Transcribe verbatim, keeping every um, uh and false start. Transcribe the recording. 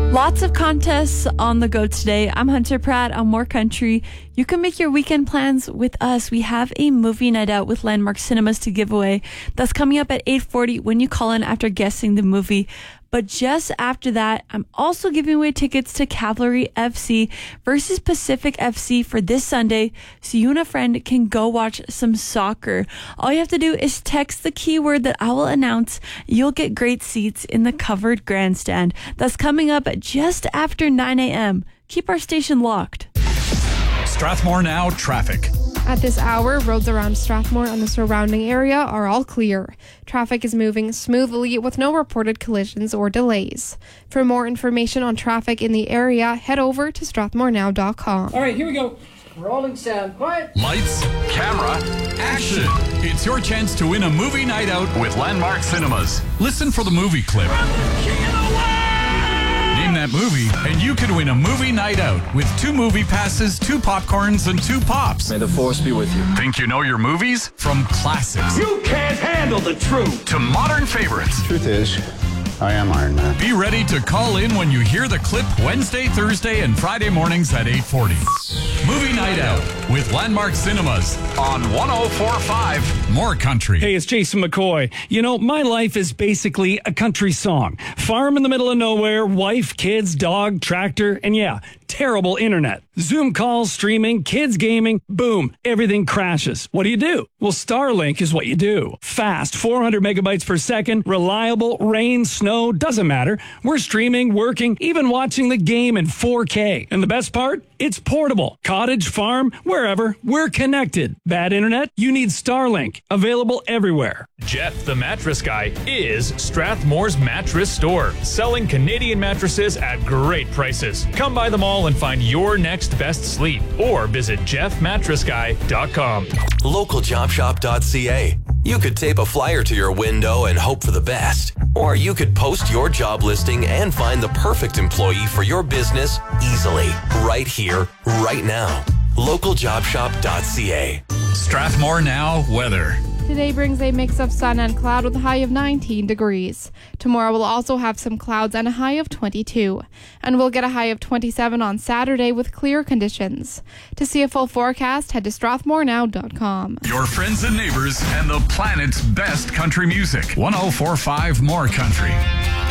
Lots of contests on the go today. I'm Hunter Pratt on More Country. You can make your weekend plans with us. We have a movie night out with Landmark Cinemas to give away. That's coming up at eight forty when you call in after guessing the movie. But just after that, I'm also giving away tickets to Cavalry F C versus Pacific F C for this Sunday, so you and a friend can go watch some soccer. All you have to do is text the keyword that I will announce. You'll get great seats in the covered grandstand. That's coming up just after nine a.m. Keep our station locked. Strathmore Now traffic. At this hour, roads around Strathmore and the surrounding area are all clear. Traffic is moving smoothly with no reported collisions or delays. For more information on traffic in the area, head over to strathmore now dot com. All right, here we go. Rolling sound. Quiet. Lights, camera, action. It's your chance to win a movie night out with Landmark Cinemas. Listen for the movie clip. Name that movie, and you could win a movie night out with two movie passes, two popcorns, and two pops. May the force be with you. Think you know your movies? From classics. You can't handle the truth. To modern favorites. Truth is, I am Iron Man. Be ready to call in when you hear the clip Wednesday, Thursday, and Friday mornings at eight forty. Movie Night Out with Landmark Cinemas on one oh four point five More Country. Hey, it's Jason McCoy. You know, my life is basically a country song. Farm in the middle of nowhere, wife, kids, dog, tractor, and yeah, terrible internet. Zoom calls, streaming, kids gaming, boom, everything crashes. What do you do? Well, Starlink is what you do. Fast, four hundred megabytes per second, reliable, rain, snow, doesn't matter. We're streaming, working, even watching the game in four K. And the best part? It's portable. Cottage, farm, wherever, we're connected. Bad internet? You need Starlink. Available everywhere. Jeff the Mattress Guy is Strathmore's mattress store, selling Canadian mattresses at great prices. Come by the mall and find your next best sleep, or visit jeff mattress guy dot com. local job shop dot c a. You could tape a flyer to your window and hope for the best. Or you could post your job listing and find the perfect employee for your business easily, right here, right now. local job shop dot c a. Strathmore Now weather. Today brings a mix of sun and cloud with a high of nineteen degrees. Tomorrow we'll also have some clouds and a high of twenty-two. And we'll get a high of twenty-seven on Saturday with clear conditions. To see a full forecast, head to strathmore now dot com. Your friends and neighbors and the planet's best country music. one oh four point five More Country.